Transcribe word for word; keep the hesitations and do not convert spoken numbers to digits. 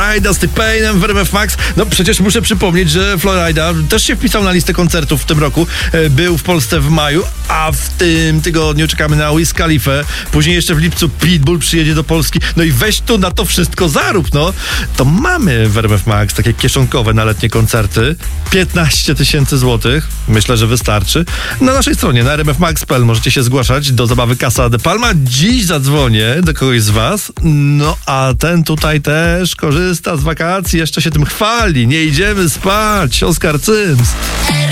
Florida z T-Painem w R M F Max. No przecież muszę przypomnieć, że Florida też się wpisał na listę koncertów w tym roku. Był w Polsce w maju, a w tym tygodniu czekamy na Wiz Khalifę. Później jeszcze w lipcu Pitbull przyjedzie do Polski. No i weź tu na to wszystko zarób, no. To mamy w R M F Max takie kieszonkowe na letnie koncerty. piętnaście tysięcy złotych. Myślę, że wystarczy. Na naszej stronie na r m f max kropka p l możecie się zgłaszać do zabawy Casa de Palma. Dziś zadzwonię do kogoś z was. No a ten tutaj też korzysta z wakacji. Jeszcze się tym chwali. Nie idziemy spać. Oskar Cyms.